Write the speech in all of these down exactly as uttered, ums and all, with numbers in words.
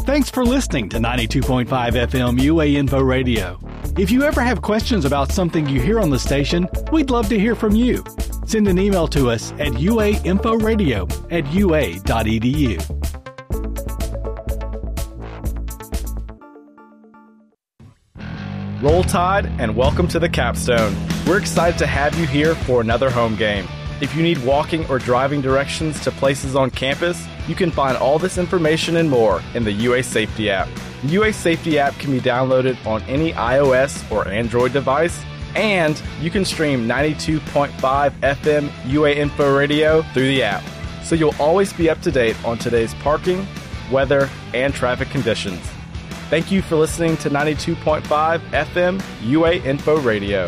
Thanks for listening to ninety-two point five F M U A Info Radio. If you ever have questions about something you hear on the station, we'd love to hear from you. Send an email to us at uainforadio at ua.edu. Roll Tide and welcome to the Capstone. We're excited to have you here for another home game. If you need walking or driving directions to places on campus, you can find all this information and more in the U A Safety app. The U A Safety app can be downloaded on any iOS or Android device, and you can stream ninety-two point five F M U A Info Radio through the app, so you'll always be up to date on today's parking, weather, and traffic conditions. Thank you for listening to ninety-two point five F M U A Info Radio.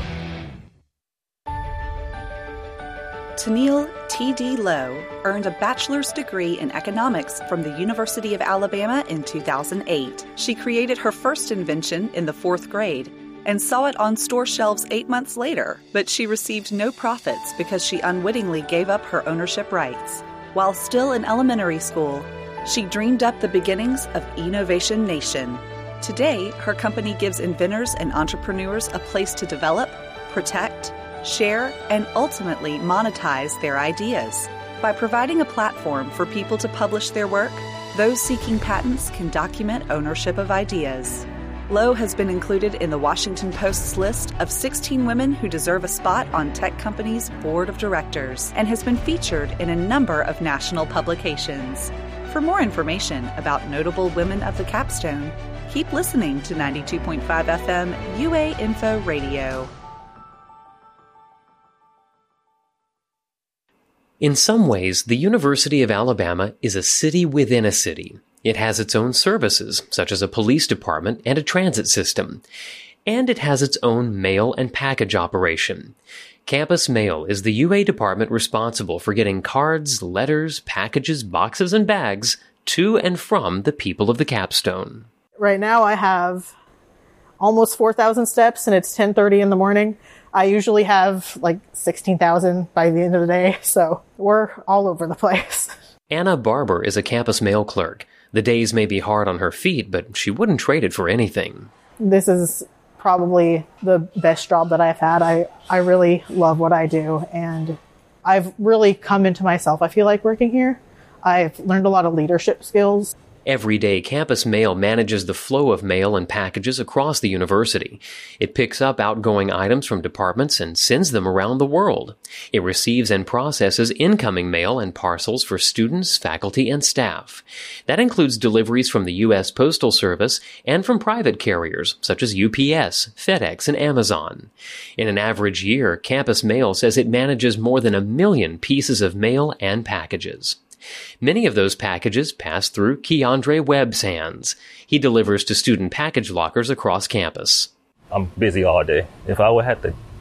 Tennille T D. Lowe earned a bachelor's degree in economics from the University of Alabama in two thousand eight. She created her first invention in the fourth grade and saw it on store shelves eight months later, but she received no profits because she unwittingly gave up her ownership rights. While still in elementary school, she dreamed up the beginnings of Innovation Nation. Today, her company gives inventors and entrepreneurs a place to develop, protect, share, and ultimately monetize their ideas. By providing a platform for people to publish their work, those seeking patents can document ownership of ideas. Lowe has been included in the Washington Post's list of sixteen women who deserve a spot on tech companies' board of directors and has been featured in a number of national publications. For more information about notable women of the Capstone, keep listening to ninety-two point five F M U A Info Radio. In some ways, the University of Alabama is a city within a city. It has its own services, such as a police department and a transit system. And it has its own mail and package operation. Campus Mail is the U A department responsible for getting cards, letters, packages, boxes, and bags to and from the people of the Capstone. Right now I have almost four thousand steps, and it's ten thirty in the morning. I usually have like sixteen thousand by the end of the day, so we're all over the place. Anna Barber is a Campus Mail clerk. The days may be hard on her feet, but she wouldn't trade it for anything. This is probably the best job that I've had. I, I really love what I do, and I've really come into myself. I feel like working here. I've learned a lot of leadership skills. Every day, Campus Mail manages the flow of mail and packages across the university. It picks up outgoing items from departments and sends them around the world. It receives and processes incoming mail and parcels for students, faculty, and staff. That includes deliveries from the U S Postal Service and from private carriers such as U P S, FedEx, and Amazon. In an average year, Campus Mail says it manages more than a million pieces of mail and packages. Many of those packages pass through Keandre Webb's hands. He delivers to student package lockers across campus. I'm busy all day. If I would have to